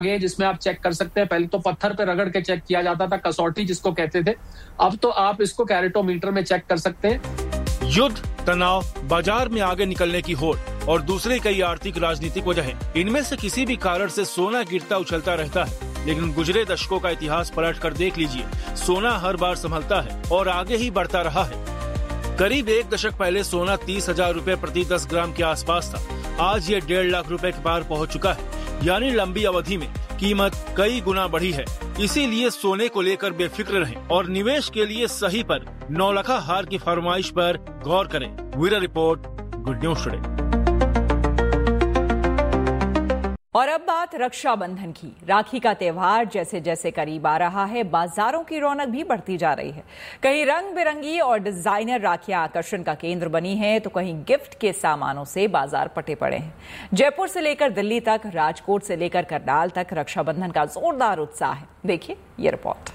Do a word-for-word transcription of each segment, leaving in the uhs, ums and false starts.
गए जिसमें आप चेक कर सकते हैं। पहले तो पत्थर पे रगड़ के चेक किया जाता था, कसौटी जिसको कहते थे, अब तो आप इसको कैरेटोमीटर में चेक कर सकते हैं। युद्ध, तनाव, बाजार में आगे निकलने की होड़ और दूसरे कई आर्थिक राजनीतिक वजहें, इनमें से किसी भी कारण से सोना गिरता उछलता रहता है। लेकिन गुजरे दशकों का इतिहास पलट कर देख लीजिए, सोना हर बार संभलता है और आगे ही बढ़ता रहा है। करीब एक दशक पहले सोना तीस हजार रूपए प्रति दस ग्राम के आसपास था। आज ये डेढ़ लाख रुपए के पार पहुंच चुका है, यानी लंबी अवधि में कीमत कई गुना बढ़ी है। इसीलिए सोने को लेकर बेफिक्र रहें और निवेश के लिए सही पर नौलखा हार की फरमाइश पर गौर करें। Bureau report, good news today. और अब बात रक्षाबंधन की। राखी का त्योहार जैसे जैसे करीब आ रहा है, बाजारों की रौनक भी बढ़ती जा रही है। कहीं रंग बिरंगी और डिजाइनर राखियां आकर्षण का केंद्र बनी हैं, तो कहीं गिफ्ट के सामानों से बाजार पटे पड़े हैं। जयपुर से लेकर दिल्ली तक, राजकोट से लेकर करनाल तक रक्षाबंधन का जोरदार उत्साह है। देखिए ये रिपोर्ट।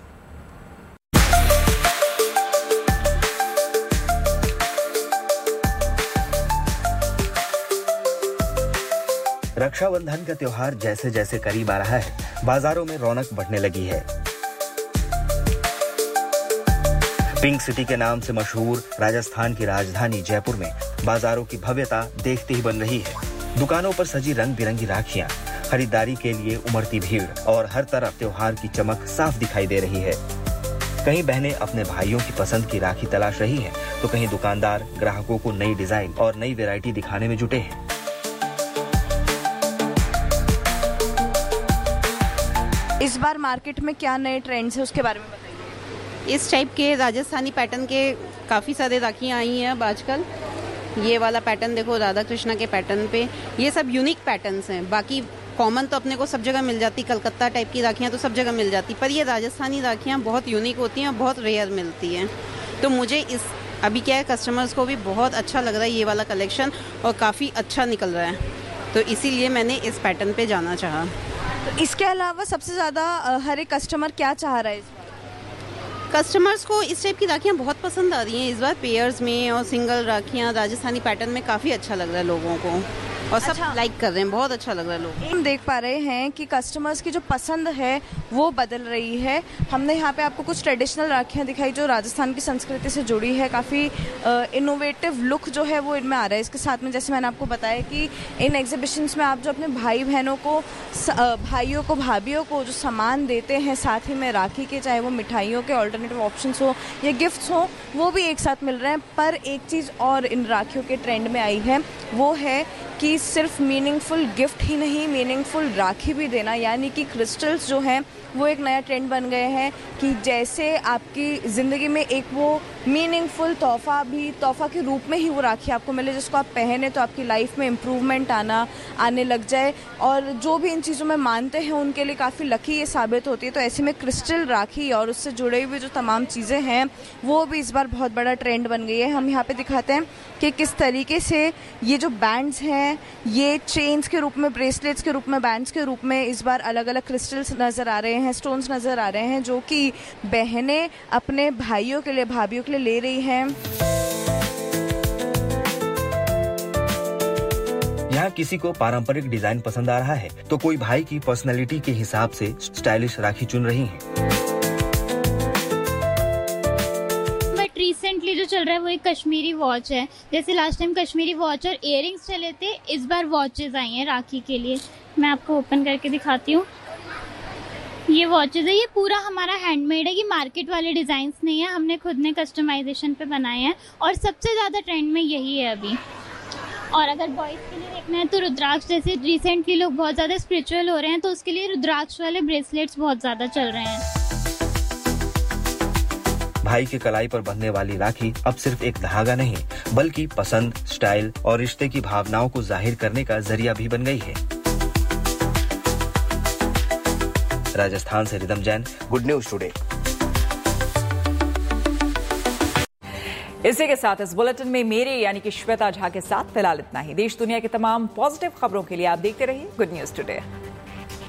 रक्षाबंधन का त्योहार जैसे जैसे करीब आ रहा है, बाजारों में रौनक बढ़ने लगी है। पिंक सिटी के नाम से मशहूर राजस्थान की राजधानी जयपुर में बाजारों की भव्यता देखते ही बन रही है। दुकानों पर सजी रंग बिरंगी राखियां, खरीदारी के लिए उमड़ती भीड़ और हर तरफ त्योहार की चमक साफ दिखाई दे रही है। कहीं बहनें अपने भाइयों की पसंद की राखी तलाश रही हैं, तो कहीं दुकानदार ग्राहकों को नई डिजाइन और नई वैरायटी दिखाने में जुटे हैं। इस बार मार्केट में क्या नए ट्रेंड्स है, उसके बारे में बताइए। इस टाइप के राजस्थानी पैटर्न के काफ़ी सारे राखियाँ आई हैं अब आजकल। ये वाला पैटर्न देखो, राधा कृष्णा के पैटर्न पे, ये सब यूनिक पैटर्न्स हैं। बाकी कॉमन तो अपने को सब जगह मिल जाती, कलकत्ता टाइप की राखियाँ तो सब जगह मिल जाती, पर ये राजस्थानी राखियाँ बहुत यूनिक होती हैं और बहुत रेयर मिलती हैं। तो मुझे इस अभी क्या है, कस्टमर्स को भी बहुत अच्छा लग रहा है ये वाला कलेक्शन और काफ़ी अच्छा निकल रहा है, तो इसीलिए मैंने इस पैटर्न पे जाना चाहा। तो इसके अलावा सबसे ज़्यादा हर एक कस्टमर क्या चाह रहा है इस बार? कस्टमर्स को इस टाइप की राखियाँ बहुत पसंद आ रही हैं इस बार। पेयर्स में और सिंगल राखियाँ राजस्थानी पैटर्न में काफ़ी अच्छा लग रहा है लोगों को और सब अच्छा लाइक कर रहे हैं, बहुत अच्छा लग रहा है लोग। हम देख पा रहे हैं कि कस्टमर्स की जो पसंद है वो बदल रही है। हमने यहाँ पे आपको कुछ ट्रेडिशनल राखियाँ दिखाई जो राजस्थान की संस्कृति से जुड़ी है। काफ़ी इनोवेटिव लुक जो है वो इनमें आ रहा है। इसके साथ में जैसे मैंने आपको बताया कि इन एग्जीबिशंस में आप जो अपने भाई बहनों को, भाइयों को, भाभियों को जो सामान देते हैं, साथ ही में राखी के, चाहे वो मिठाइयों के ऑल्टरनेटिव ऑप्शंस हो या गिफ्ट्स हो, वो भी एक साथ मिल रहे हैं। पर एक चीज़ और इन राखियों के ट्रेंड में आई है, वो है कि सिर्फ मीनिंगफुल गिफ्ट ही नहीं, मीनिंगफुल राखी भी देना, यानी कि क्रिस्टल्स जो हैं वो एक नया ट्रेंड बन गए हैं कि जैसे आपकी ज़िंदगी में एक वो मीनिंगफुल तोहफा भी तोहफा के रूप में ही वो राखी आपको मिले, जिसको आप पहने तो आपकी लाइफ में इम्प्रूवमेंट आना आने लग जाए। और जो भी इन चीज़ों में मानते हैं उनके लिए काफ़ी लकी ये साबित होती है। तो ऐसे में क्रिस्टल राखी और उससे जुड़े हुए जो तमाम चीज़ें हैं वो भी इस बार बहुत बड़ा ट्रेंड बन गई है। हम यहाँ पे दिखाते हैं कि किस तरीके से ये जो बैंड्स हैं, ये चेन्स के रूप में, ब्रेसलेट्स के रूप में, बैंड्स के रूप में इस बार अलग अलग क्रिस्टल्स नज़र आ रहे हैं, स्टोन्स नज़र आ रहे हैं, जो कि बहनें अपने भाइयों के लिए, भाभियों के लिए ले रही हैं। यहाँ किसी को पारंपरिक डिजाइन पसंद आ रहा है, तो कोई भाई की पर्सनैलिटी के हिसाब से स्टाइलिश राखी चुन रही हैं। रिसेंटली जो चल रहा है वो एक कश्मीरी वॉच है। जैसे लास्ट टाइम कश्मीरी वॉच और इयररिंग्स चले थे, इस बार वॉचेस आई हैं राखी के लिए। मैं आपको ओपन करके दिखाती हूँ। ये वॉचेस है, ये पूरा हमारा हैंडमेड है, ये मार्केट वाले डिजाइन नहीं है, हमने खुद ने कस्टमाइजेशन पे बनाए हैं और सबसे ज़्यादा ट्रेंड में यही है अभी। और अगर बॉयज़ के लिए देखना है तो रुद्राक्ष, जैसे रिसेंटली लोग बहुत ज़्यादा स्पिरिचुअल हो रहे हैं तो उसके लिए रुद्राक्ष वाले ब्रेसलेट्स बहुत ज़्यादा चल रहे हैं। भाई की कलाई पर बंधने वाली राखी अब सिर्फ एक धागा नहीं, बल्कि पसंद, स्टाइल और रिश्ते की भावनाओं को जाहिर करने का जरिया भी बन गई है। राजस्थान से rhythm Jain, good news today. इसी के साथ इस बुलेटिन में मेरे यानी कि श्वेता झा के साथ फिलहाल इतना ही। देश दुनिया की तमाम पॉजिटिव खबरों के लिए आप देखते रहिए गुड न्यूज टुडे।